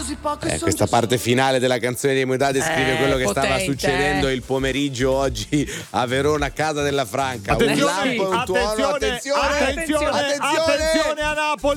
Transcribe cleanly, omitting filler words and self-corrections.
Questa parte finale della canzone dei Modà descrive quello che stava potente, succedendo il pomeriggio oggi a Verona, casa della Franca. Attenzione, un lampo e un tuono. Attenzione attenzione a Napoli.